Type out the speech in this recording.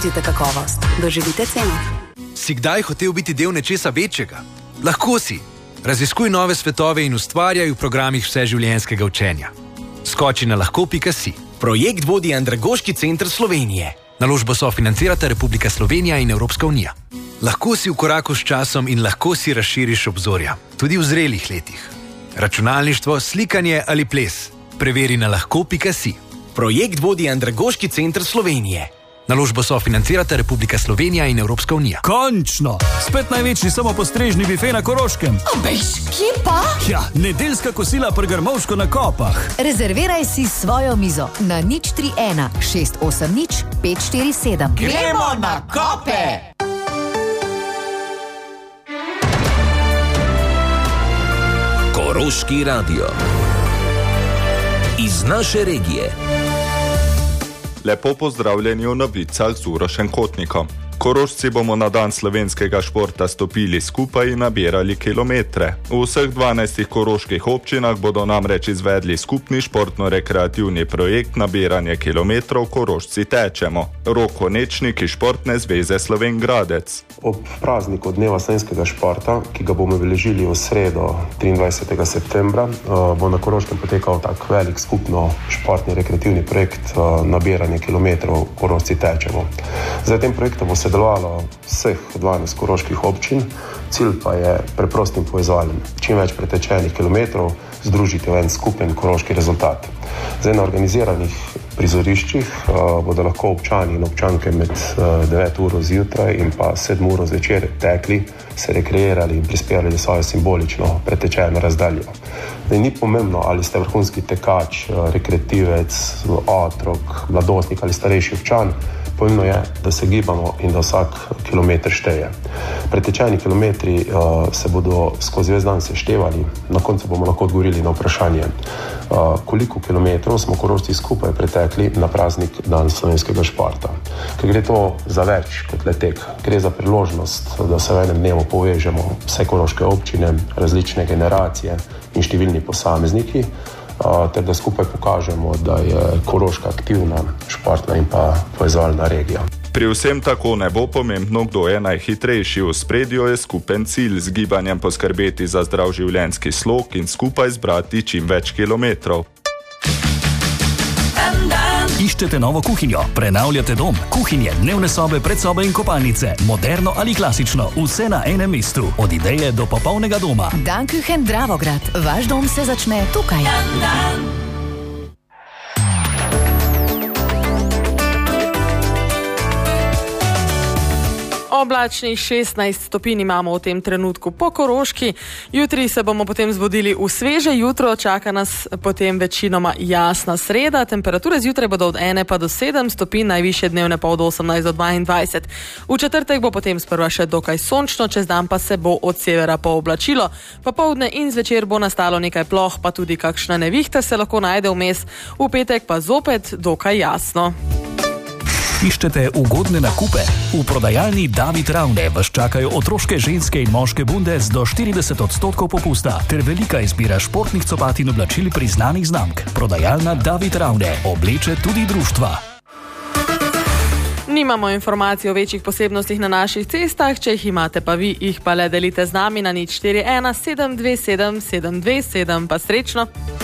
Doživite kakovost, doživite ceno. Si kdaj hotel biti del nečesa večjega? Lahko si. Raziskuj nove svetove in ustvarjaj v programih vseživljenjskega učenja. Skoči na lahko.si. Projekt vodi Andragoški center Slovenije. Naložbo sofinancirata Republika Slovenija in Evropska unija. Lahko si v koraku s časom in lahko si razširiš obzorja, tudi v zrelih letih. Računalništvo, slikanje ali ples. Preveri na lahko.si. Projekt vodi Andragoški center Slovenije. Naložbo sofinancirata Republika Slovenija in Evropska unija. Končno! Spet največji samopostrežni bife na Koroškem. Bež, kje pa? Ja, nedeljska kosila pri Grmovšku na Kopah. Rezerviraj si svojo mizo na 031 680 547. Gremo na Kope! Koroški radio. Iz naše regije. Lepo pozdravljeni v novicah z Urošem Kotnikom. Korošci bomo na dan slovenskega športa stopili skupaj in nabirali kilometre. V vseh 12 koroških občinah bodo namreč izvedli skupni športno-rekreativni projekt nabiranje kilometrov Korošci tečemo. Rok Konečnik iz Športne zveze Slovengradec. Ob prazniku Dneva slovenskega športa, ki ga bomo obeležili v sredo 23. septembra, bo na Koroškem potekal tak velik skupno športni rekreativni projekt nabiranje kilometrov Korošci tečemo. Za tem projektom bo sodelovalo vseh 12 koroških občin, cilj pa je preprost in povezovalен. Čim več pretečenih kilometrov združiti v en skupen koroški rezultat. Zdaj na organiziranih prizoriščih bodo lahko občani in občanke med 9 uro zjutraj in pa 7 uro zvečer tekli, se rekreirali in prispevali svojo simbolično pretečeno razdaljo. Zdaj ni pomembno, ali ste vrhunski tekač, rekreativec, otrok, mladostnik ali starejši občan, pomembno je, da se gibamo in da vsak kilometer šteje. Pretečeni kilometri se bodo skozi ves dan seštevali, na koncu bomo lahko odgovorili na vprašanje, koliko kilometrov smo Korošci skupaj pretekli na praznik dan slovenskega športa. Ker gre to za več kot le tek, gre za priložnost, da se v enem dnevu povežemo vse koroške občine, različne generacije in številni posamezniki, ter da skupaj pokažemo, da je Koroška aktivna, športna in pa povezovalna regija. Pri vsem tako ne bo pomembno, kdo je najhitrejši. V spredju je skupen cilj, z gibanjem poskrbeti za zdrav življenjski slog in skupaj zbrati čim več kilometrov. Iščete novo kuhinjo, prenavljate dom, kuhinje, dnevne sobe, predsobe in kopalnice, moderno ali klasično, vse na enem mestu, od ideje do popolnega doma. Danküchen Dravograd, vaš dom se začne tukaj. Oblačnih 16 stopinj imamo v tem trenutku po Koroški. Jutri se bomo potem zbudili v sveže jutro, čaka nas potem večinoma jasna sreda. Temperature zjutraj bodo od 1 pa do 7 stopinj, najvišje dnevne pa od 18 do 22. V četrtek bo potem sprva še dokaj sončno, čez dan pa se bo od severa pooblačilo. Popoldne in zvečer bo nastalo nekaj ploh, pa tudi kakšna nevihta se lahko najde vmes. V petek pa zopet dokaj jasno. Iščete ugodne nakupe? V prodajalni David Ravne vas čakajo otroške, ženske in moške bundes do 40% popusta ter velika izbira športnih copat in oblačil priznanih znamk. Prodajalna David Ravne obleče tudi društva. Nimamo informacij o večjih posebnostih na naših cestah, če jih imate pa vi, jih pa le delite z nami na 041 727 727, pa srečno!